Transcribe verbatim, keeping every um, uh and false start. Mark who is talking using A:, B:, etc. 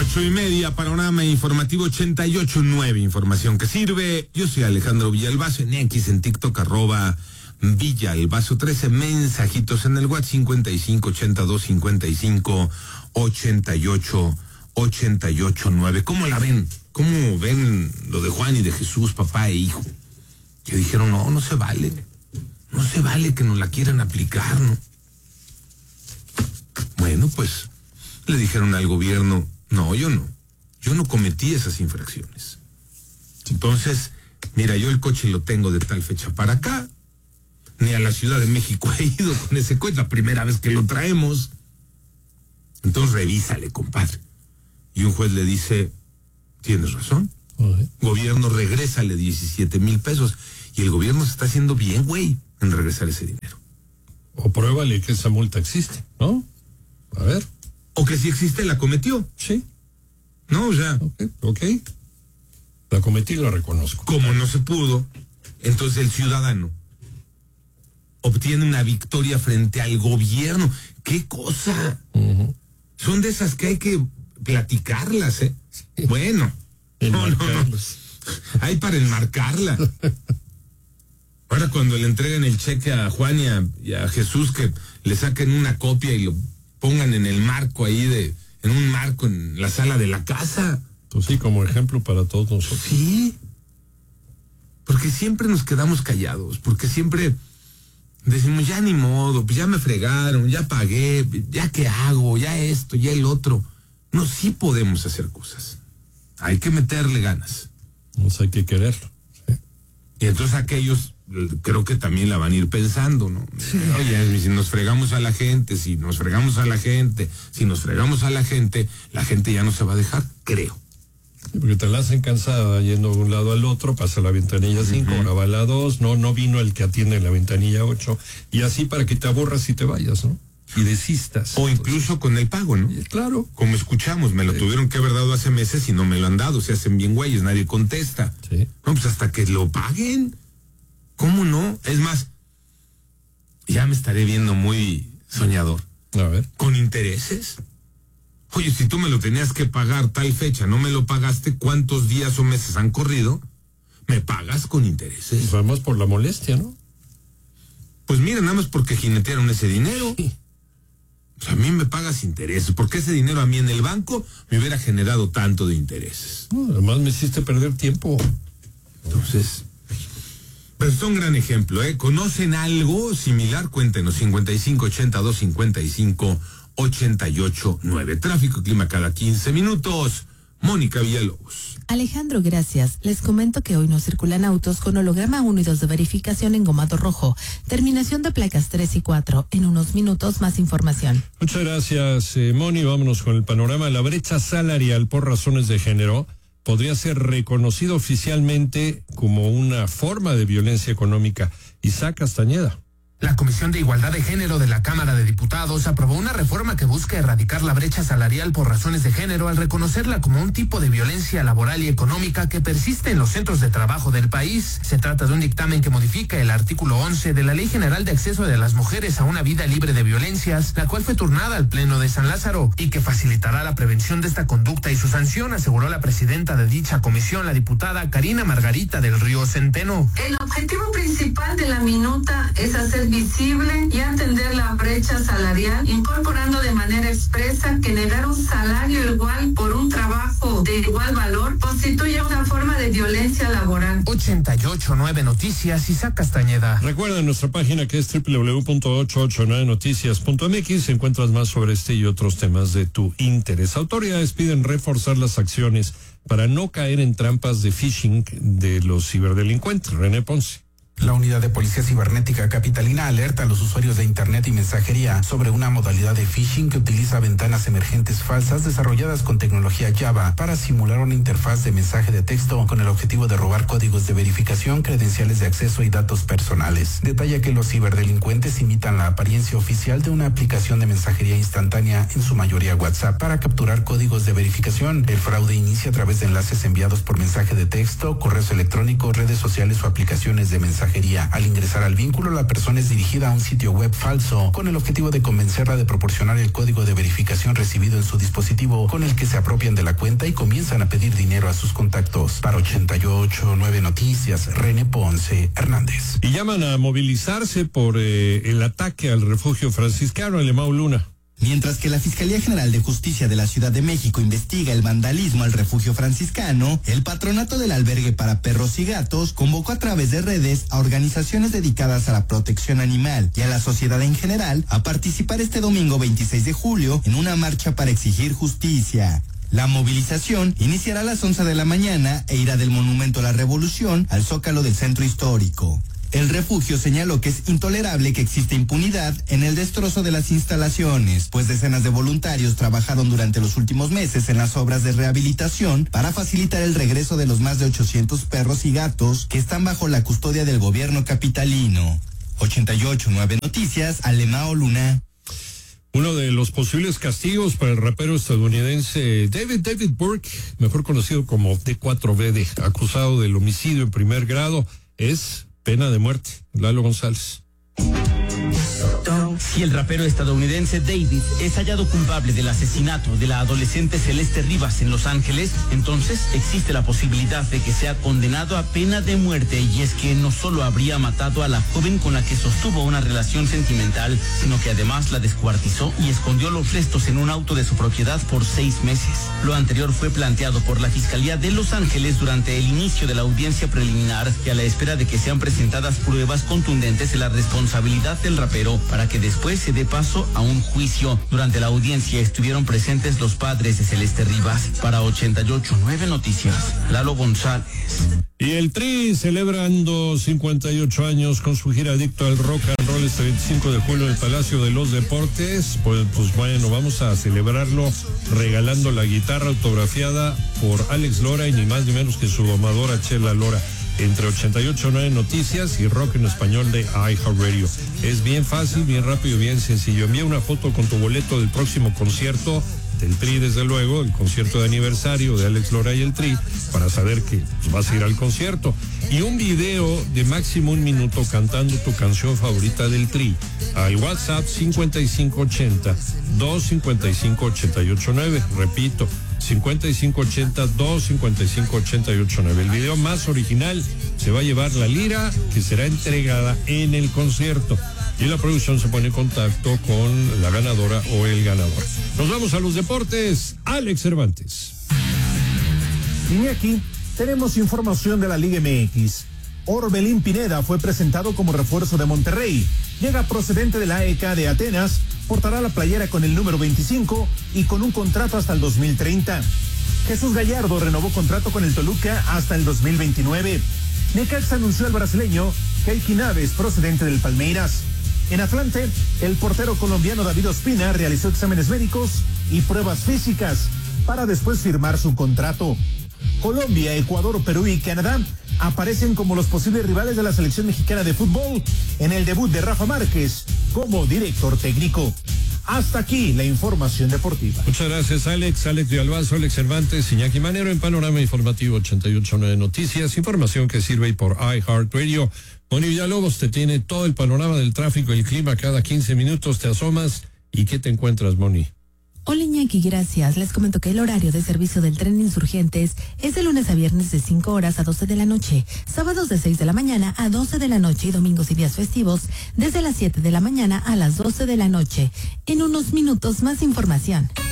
A: Ocho y media, panorama informativo ochenta y ocho nueve, información que sirve. Yo soy Alejandro Villalbazo, en X, en TikTok, arroba Villalbazo trece, mensajitos en el WhatsApp cincuenta y cinco ochenta y dos cincuenta y cinco ochenta y ocho ochenta y ocho nueve. ¿Cómo la ven? ¿Cómo ven lo de Juan y de Jesús, papá e hijo? Que dijeron, no, no se vale. No se vale que nos la quieran aplicar, ¿no? Bueno, pues le dijeron al gobierno, no, yo no. Yo no cometí esas infracciones. Entonces, mira, yo el coche lo tengo de tal fecha para acá. Ni a la Ciudad de México he ido con ese coche, la primera vez que lo traemos. Entonces revísale, compadre. Y un juez le dice, tienes razón. Uh-huh. Gobierno, regrésale diecisiete mil pesos. Y el gobierno se está haciendo bien, güey, en regresar ese dinero.
B: O pruébale que esa multa existe, ¿no? A ver.
A: O que si existe, la cometió.
B: Sí.
A: No, o sea.
B: Ok, ok. La cometí y la reconozco.
A: Como no se pudo, entonces el ciudadano obtiene una victoria frente al gobierno. ¡Qué cosa! Uh-huh. Son de esas que hay que platicarlas, ¿eh? Sí. Bueno. No, no, no. Hay para enmarcarla. Ahora cuando le entreguen el cheque a Juan y a, y a Jesús, que le saquen una copia y lo pongan en el marco ahí de, en un marco en la sala de la casa.
B: Pues sí, como ejemplo para todos nosotros.
A: Sí. Porque siempre nos quedamos callados, porque siempre decimos, ya ni modo, pues ya me fregaron, ya pagué, ya qué hago, ya esto, ya el otro. No, sí podemos hacer cosas. Hay que meterle ganas.
B: Pues hay que quererlo. Sí.
A: Y entonces aquellos creo que también la van a ir pensando, ¿no? Sí. Oye, si nos fregamos a la gente, si nos fregamos a la gente, si nos fregamos a la gente, la gente ya no se va a dejar, creo.
B: Sí, porque te la hacen cansada yendo de un lado al otro, pasa la ventanilla cinco, uh-huh. ahora va la dos, no, no vino el que atiende la ventanilla ocho, y así para que te aburras y te vayas, ¿no? Y desistas.
A: O incluso con el pago, ¿no?
B: Y, claro.
A: Como escuchamos, me lo sí. tuvieron que haber dado hace meses y no me lo han dado, se hacen bien güeyes, nadie contesta.
B: Sí.
A: No, pues hasta que lo paguen. ¿Cómo no? Es más, ya me estaré viendo muy soñador.
B: A ver.
A: ¿Con intereses? Oye, si tú me lo tenías que pagar tal fecha, no me lo pagaste, ¿cuántos días o meses han corrido? ¿Me pagas con intereses?
B: Pues vamos por la molestia, ¿no?
A: Pues mira, nada más porque jinetearon ese dinero. Sí. O sea, a mí me pagas intereses, porque ese dinero a mí en el banco me hubiera generado tanto de intereses.
B: No, además me hiciste perder tiempo.
A: Entonces... Pero es un gran ejemplo, ¿eh? ¿Conocen algo similar? Cuéntenos, cincuenta y cinco ochenta y dos cincuenta y cinco ochenta y ocho nueve. Tráfico y clima cada quince minutos. Mónica Villalobos.
C: Alejandro, gracias. Les comento que hoy no circulan autos con holograma uno y dos de verificación en gomado rojo. Terminación de placas tres y cuatro. En unos minutos más información.
B: Muchas gracias, eh, Moni. Vámonos con el panorama. La brecha salarial por razones de género podría ser reconocido oficialmente como una forma de violencia económica. Isaac Castañeda.
D: La Comisión de Igualdad de Género de la Cámara de Diputados aprobó una reforma que busca erradicar la brecha salarial por razones de género al reconocerla como un tipo de violencia laboral y económica que persiste en los centros de trabajo del país. Se trata de un dictamen que modifica el artículo once de la Ley General de Acceso de las Mujeres a una Vida Libre de Violencias, la cual fue turnada al Pleno de San Lázaro y que facilitará la prevención de esta conducta y su sanción, aseguró la presidenta de dicha comisión, la diputada Karina Margarita del Río Centeno.
E: El objetivo principal de la minuta es hacer visible y atender la brecha salarial, incorporando de manera expresa que negar un salario igual por un trabajo de igual valor constituye una forma de violencia laboral.
D: ochenta y ocho nueve Noticias, Isaac Castañeda.
B: Recuerda nuestra página que es doble u doble u doble u punto ochocientos ochenta y nueve noticias punto m x. Encuentras más sobre este y otros temas de tu interés. Autoridades piden reforzar las acciones para no caer en trampas de phishing de los ciberdelincuentes. René Ponce.
F: La Unidad de Policía Cibernética Capitalina alerta a los usuarios de Internet y mensajería sobre una modalidad de phishing que utiliza ventanas emergentes falsas desarrolladas con tecnología Java para simular una interfaz de mensaje de texto con el objetivo de robar códigos de verificación, credenciales de acceso y datos personales. Detalla que los ciberdelincuentes imitan la apariencia oficial de una aplicación de mensajería instantánea, en su mayoría WhatsApp, para capturar códigos de verificación. El fraude inicia a través de enlaces enviados por mensaje de texto, correos electrónicos, redes sociales o aplicaciones de mensajería mensajería. Al ingresar al vínculo, la persona es dirigida a un sitio web falso con el objetivo de convencerla de proporcionar el código de verificación recibido en su dispositivo, con el que se apropian de la cuenta y comienzan a pedir dinero a sus contactos. Para ochenta y ocho punto nueve Noticias, René Ponce Hernández.
B: Y llaman a movilizarse por eh, el ataque al refugio franciscano, Alemão Luna.
G: Mientras que la Fiscalía General de Justicia de la Ciudad de México investiga el vandalismo al refugio franciscano, el Patronato del Albergue para Perros y Gatos convocó a través de redes a organizaciones dedicadas a la protección animal y a la sociedad en general a participar este domingo veintiséis de julio en una marcha para exigir justicia. La movilización iniciará a las once de la mañana e irá del Monumento a la Revolución al Zócalo del Centro Histórico. El refugio señaló que es intolerable que exista impunidad en el destrozo de las instalaciones, pues decenas de voluntarios trabajaron durante los últimos meses en las obras de rehabilitación para facilitar el regreso de los más de ochocientos perros y gatos que están bajo la custodia del gobierno capitalino. ochenta y ocho punto nueve Noticias, Alemão Luna.
B: Uno de los posibles castigos para el rapero estadounidense David David Burke, mejor conocido como D cuatro B D, acusado del homicidio en primer grado, es pena de muerte. Lalo González.
H: Si el rapero estadounidense David es hallado culpable del asesinato de la adolescente Celeste Rivas en Los Ángeles, entonces existe la posibilidad de que sea condenado a pena de muerte, y es que no solo habría matado a la joven con la que sostuvo una relación sentimental, sino que además la descuartizó y escondió los restos en un auto de su propiedad por seis meses. Lo anterior fue planteado por la Fiscalía de Los Ángeles durante el inicio de la audiencia preliminar, y a la espera de que sean presentadas pruebas contundentes de la responsabilidad del rapero para que después se dé paso a un juicio. Durante la audiencia estuvieron presentes los padres de Celeste Rivas. Para ochenta y ocho punto nueve Noticias, Lalo González.
B: Y el Tri celebrando cincuenta y ocho años con su gira Adicto al Rock and Roll este veinticinco de julio en el Palacio de los Deportes. Pues, pues bueno, vamos a celebrarlo regalando la guitarra autografiada por Alex Lora y ni más ni menos que su domadora Chela Lora. Entre ochenta y ocho punto nueve Noticias y Rock en Español de iHeartRadio. Es bien fácil, bien rápido, bien sencillo. Envía una foto con tu boleto del próximo concierto del Tri, desde luego, el concierto de aniversario de Alex Lora y el Tri, para saber que pues, vas a ir al concierto. Y un video de máximo un minuto cantando tu canción favorita del Tri al WhatsApp cincuenta y cinco ochenta, dos cincuenta y cinco ochenta y ocho nueve. Repito, cincuenta y cinco ochenta, dos cincuenta y cinco ochenta y ocho nueve. El video más original se va a llevar la lira que será entregada en el concierto. Y la producción se pone en contacto con la ganadora o el ganador. Nos vamos a los deportes. Alex Cervantes.
I: Y aquí tenemos información de la Liga M X. Orbelín Pineda fue presentado como refuerzo de Monterrey. Llega procedente de la A E K de Atenas, portará la playera con el número veinticinco y con un contrato hasta el dos mil treinta. Jesús Gallardo renovó contrato con el Toluca hasta el dos mil veintinueve. Necaxa anunció al brasileño Keiki Naves, procedente del Palmeiras. En Atlante, el portero colombiano David Ospina realizó exámenes médicos y pruebas físicas para después firmar su contrato. Colombia, Ecuador, Perú y Canadá aparecen como los posibles rivales de la selección mexicana de fútbol en el debut de Rafa Márquez como director técnico. Hasta aquí la información deportiva.
B: Muchas gracias, Alex. Alex de Albazo, Alex Cervantes, Iñaki Manero en Panorama Informativo ochenta y ocho punto nueve Noticias. Información que sirve por iHeartRadio. Moni Villalobos te tiene todo el panorama del tráfico y el clima. Cada quince minutos te asomas. ¿Y qué te encuentras, Moni?
C: Hola Iñaki, gracias. Les comento que el horario de servicio del tren Insurgentes es de lunes a viernes de cinco horas a doce de la noche, sábados de seis de la mañana a doce de la noche y domingos y días festivos desde las siete de la mañana a las doce de la noche. En unos minutos más información.